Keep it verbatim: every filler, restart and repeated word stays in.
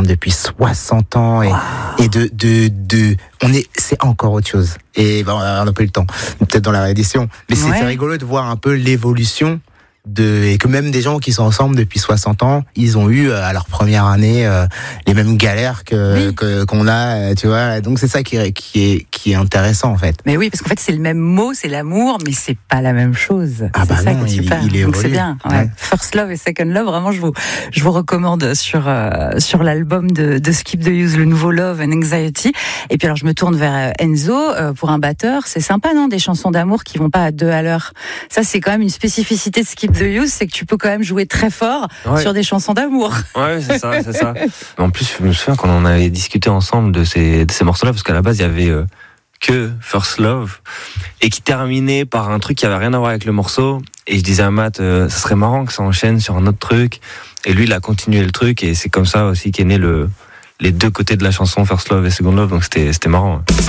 ensemble depuis soixante ans et, wow. et de, de, de, on est, c'est encore autre chose. Et bon, on n'a pas eu le temps, peut-être dans la réédition. Mais c'est, ouais. c'est rigolo de voir un peu l'évolution de, et que même des gens qui sont ensemble depuis soixante ans, ils ont eu à leur première année euh, les mêmes galères que, oui. que qu'on a, tu vois. Donc c'est ça qui est qui est qui est intéressant en fait. Mais oui, parce qu'en fait c'est le même mot, c'est l'amour, mais c'est pas la même chose. Ah c'est bah ça non, qui est il, super. il est Donc c'est bien. Ouais. Ouais. First Love et Second Love, vraiment je vous je vous recommande sur euh, sur l'album de, de Skip the Use, le nouveau Love and Anxiety. Et puis alors je me tourne vers Enzo euh, pour un batteur. C'est sympa non, des chansons d'amour qui vont pas à deux à l'heure. Ça c'est quand même une spécificité de Skip the Use, c'est que tu peux quand même jouer très fort ouais. sur des chansons d'amour. Ouais, c'est ça, c'est ça. En plus, je me souviens quand on avait discuté ensemble de ces, de ces morceaux-là, parce qu'à la base, il y avait euh, que First Love, et qui terminait par un truc qui avait rien à voir avec le morceau. Et je disais à Matt, euh, ça serait marrant que ça enchaîne sur un autre truc. Et lui, il a continué le truc, et c'est comme ça aussi qu'est né le, les deux côtés de la chanson, First Love et Second Love. Donc c'était, c'était marrant.